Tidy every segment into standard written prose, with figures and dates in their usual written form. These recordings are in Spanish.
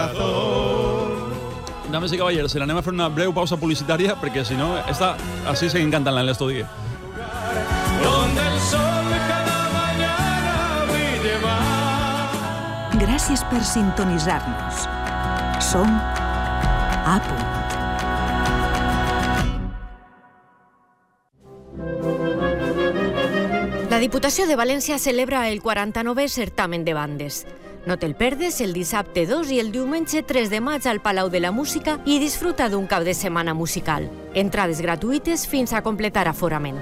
Dames i cavalleros, anem a fer una breu pausa publicitària perquè si no, així seguim cantant-la en l'estudi. Donde el sol cada mañana brille más. Gràcies per sintonitzar-nos. Som A Punt. La Diputació de València celebra el 49è certamen de bandes. No te'l perdes el dissabte 2 i el diumenge 3 de maig al Palau de la Música i disfruta d'un cap de setmana musical. Entrades gratuïtes fins a completar aforament.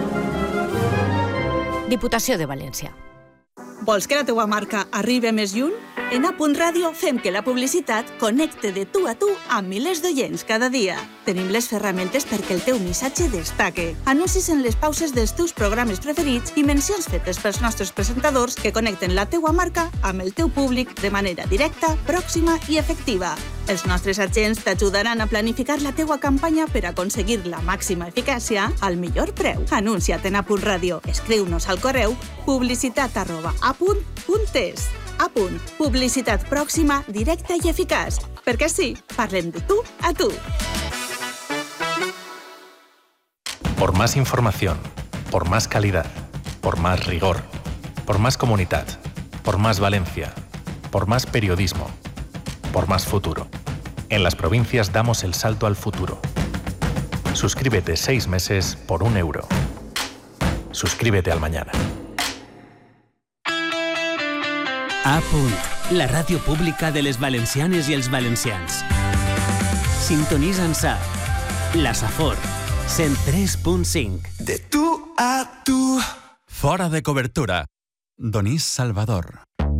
Diputació de València. Vols que la teua marca arribi més lluny? En A Punt Ràdio fem que la publicitat connecte de tu a tu amb milers d'oients cada dia. Tenim les ferramentes perquè el teu missatge destaque. Anuncis en les pauses dels teus programes preferits i mencions fetes pels nostres presentadors que connecten la teua marca amb el teu públic de manera directa, pròxima i efectiva. Els nostres agents t'ajudaran a planificar la teua campanya per aconseguir la màxima eficàcia al millor preu. Anuncia't en A Punt Ràdio. Escriu-nos al correu publicitat@apunt.es. A Punt. Publicitat pròxima, directa i eficaç. Perquè sí, parlem de tu a tu. Por más información, por más calidad, por más rigor, por más comunidad, por más Valencia, por más periodismo, por más futuro. En las provincias damos el salto al futuro. Suscríbete 6 meses por €1. Suscríbete al mañana. A Punt, la ràdio pública de les valencianes i els valencians. Sintonitza'ns a la Safor, 103.5. De tú a tú. Fora de cobertura. Donís Salvador.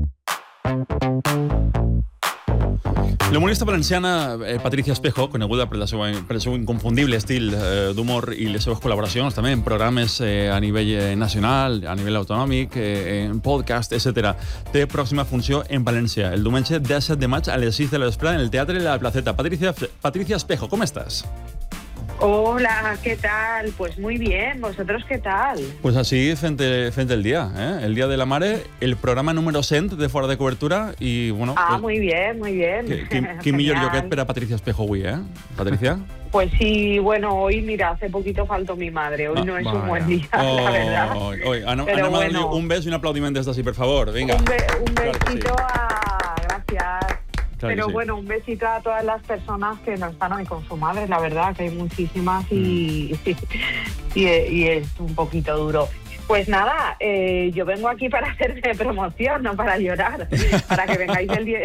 L'humorista valenciana Patricia Espejo, coneguda per el seu inconfundible estil d'humor i les seves col·laboracions també en programes a nivell nacional, a nivell autonòmic, en podcast, etc. Té pròxima funció en València, el diumenge 17 de maig a les 6 de la vesprada en el Teatre de la Placeta. Patricia Espejo, ¿cómo estás? Hola, ¿qué tal? Pues muy bien, ¿vosotros qué tal? Pues así, frente el día, el Día de la Mare, el programa número 100 de Fora de Cobertura y bueno... Pues, muy bien, muy bien. Quin millor lloquet per a Patricia Espejo avui, Patricia? Pues sí, bueno, hoy, mira, hace poquito faltó mi madre, hoy no es un buen día, la verdad. Pero bueno, un beso y un aplaudiment desde así, por favor, venga. Un besito Gracias. Claro. Pero bueno, un besito a todas las personas que no están hoy con su madre, la verdad, que hay muchísimas y es un poquito duro. Pues nada, yo vengo aquí para hacerme promoción, no para llorar, para que vengáis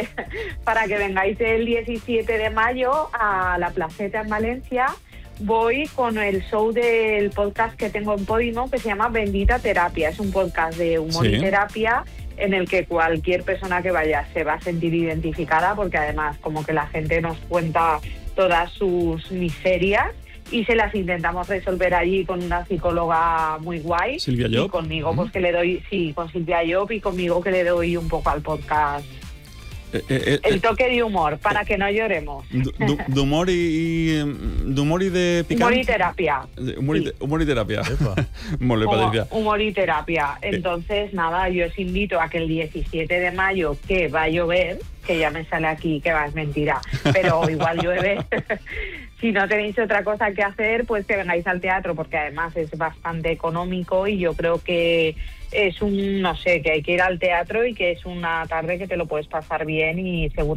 el 17 de mayo a la Placeta en Valencia. Voy con el show del podcast que tengo en Podimo que se llama Bendita Terapia. Es un podcast de humor y terapia en el que cualquier persona que vaya se va a sentir identificada, porque además como que la gente nos cuenta todas sus miserias y se las intentamos resolver allí con una psicóloga muy guay. Silvia Llop. Y conmigo pues que le doy, con Silvia Llop, y conmigo que le doy un poco al podcast el toque de humor para que no lloremos. D'humor i de picant? Humor y terapia. Humor y terapia. Molt bé, Patricia. Humor y terapia. Entonces, nada, yo os invito a que el 17 de mayo, que va a llover, que ya me sale aquí que va, es mentira, pero igual llueve. Si no tenéis otra cosa que hacer, pues que vengáis al teatro, porque además es bastante económico y yo creo que es que hay que ir al teatro y que es una tarde que te lo puedes pasar bien y seguro